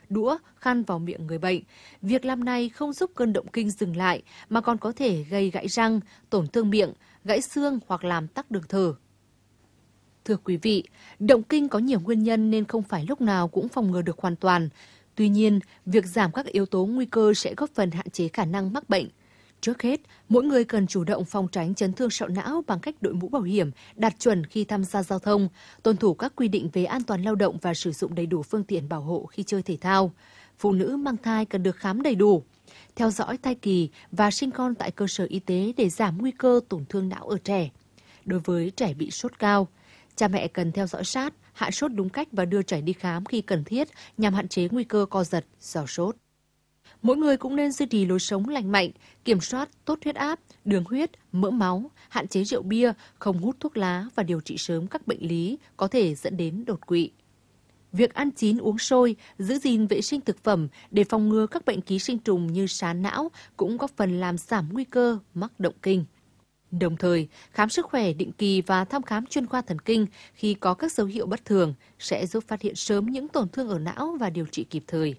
đũa, khăn vào miệng người bệnh. Việc làm này không giúp cơn động kinh dừng lại mà còn có thể gây gãy răng, tổn thương miệng, gãy xương hoặc làm tắc đường thở. Thưa quý vị, động kinh có nhiều nguyên nhân nên không phải lúc nào cũng phòng ngừa được hoàn toàn. Tuy nhiên, việc giảm các yếu tố nguy cơ sẽ góp phần hạn chế khả năng mắc bệnh. Trước hết, mỗi người cần chủ động phòng tránh chấn thương sọ não bằng cách đội mũ bảo hiểm, đạt chuẩn khi tham gia giao thông, tuân thủ các quy định về an toàn lao động và sử dụng đầy đủ phương tiện bảo hộ khi chơi thể thao. Phụ nữ mang thai cần được khám đầy đủ, theo dõi thai kỳ và sinh con tại cơ sở y tế để giảm nguy cơ tổn thương não ở trẻ. Đối với trẻ bị sốt cao, cha mẹ cần theo dõi sát, hạ sốt đúng cách và đưa trẻ đi khám khi cần thiết nhằm hạn chế nguy cơ co giật do sốt. Mỗi người cũng nên duy trì lối sống lành mạnh, kiểm soát tốt huyết áp, đường huyết, mỡ máu, hạn chế rượu bia, không hút thuốc lá và điều trị sớm các bệnh lý có thể dẫn đến đột quỵ. Việc ăn chín uống sôi, giữ gìn vệ sinh thực phẩm để phòng ngừa các bệnh ký sinh trùng như sán não cũng góp phần làm giảm nguy cơ mắc động kinh. Đồng thời, khám sức khỏe định kỳ và thăm khám chuyên khoa thần kinh khi có các dấu hiệu bất thường sẽ giúp phát hiện sớm những tổn thương ở não và điều trị kịp thời.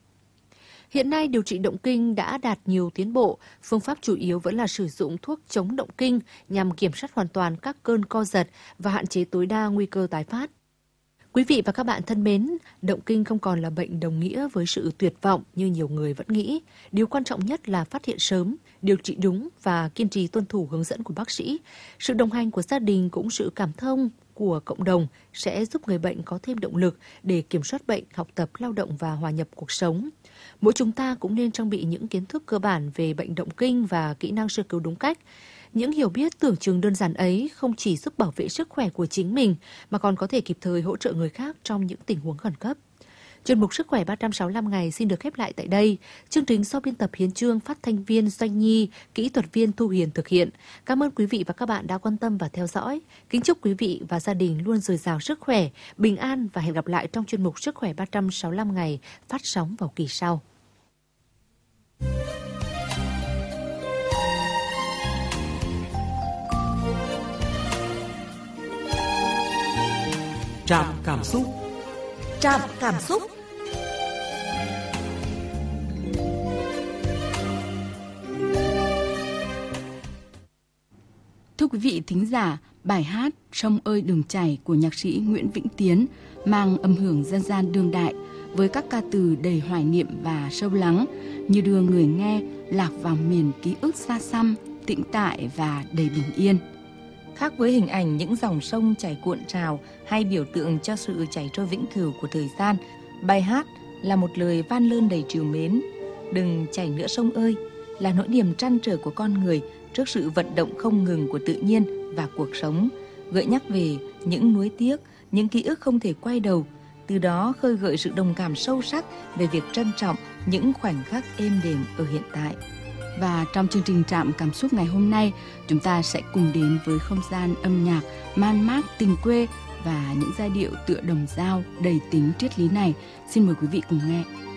Hiện nay, điều trị động kinh đã đạt nhiều tiến bộ, phương pháp chủ yếu vẫn là sử dụng thuốc chống động kinh nhằm kiểm soát hoàn toàn các cơn co giật và hạn chế tối đa nguy cơ tái phát. Quý vị và các bạn thân mến, động kinh không còn là bệnh đồng nghĩa với sự tuyệt vọng như nhiều người vẫn nghĩ. Điều quan trọng nhất là phát hiện sớm, điều trị đúng và kiên trì tuân thủ hướng dẫn của bác sĩ. Sự đồng hành của gia đình cũng sự cảm thông của cộng đồng sẽ giúp người bệnh có thêm động lực để kiểm soát bệnh, học tập, lao động và hòa nhập cuộc sống. Mỗi chúng ta cũng nên trang bị những kiến thức cơ bản về bệnh động kinh và kỹ năng sơ cứu đúng cách. Những hiểu biết tưởng chừng đơn giản ấy không chỉ giúp bảo vệ sức khỏe của chính mình mà còn có thể kịp thời hỗ trợ người khác trong những tình huống khẩn cấp. Chuyên mục Sức khỏe 365 ngày xin được khép lại tại đây. Chương trình do biên tập Hiến Chương, phát thanh viên Doanh Nhi, kỹ thuật viên Thu Hiền thực hiện. Cảm ơn quý vị và các bạn đã quan tâm và theo dõi. Kính chúc quý vị và gia đình luôn dồi dào sức khỏe, bình an và hẹn gặp lại trong chuyên mục Sức khỏe 365 ngày phát sóng vào kỳ sau. Trạm cảm xúc. Trạm cảm xúc. Thưa quý vị thính giả, bài hát Sông ơi đừng chảy của nhạc sĩ Nguyễn Vĩnh Tiến mang âm hưởng dân gian đương đại với các ca từ đầy hoài niệm và sâu lắng, như đưa người nghe lạc vào miền ký ức xa xăm, tĩnh tại và đầy bình yên. Khác với hình ảnh những dòng sông chảy cuộn trào hay biểu tượng cho sự chảy trôi vĩnh cửu của thời gian, bài hát là một lời van lơn đầy trìu mến. Đừng chảy nữa sông ơi, là nỗi niềm trăn trở của con người trước sự vận động không ngừng của tự nhiên và cuộc sống, gợi nhắc về những nuối tiếc, những ký ức không thể quay đầu, từ đó khơi gợi sự đồng cảm sâu sắc về việc trân trọng những khoảnh khắc êm đềm ở hiện tại. Và trong chương trình Trạm cảm xúc ngày hôm nay, chúng ta sẽ cùng đến với không gian âm nhạc man mác tình quê và những giai điệu tựa đồng dao đầy tính triết lý này. Xin mời quý vị cùng nghe.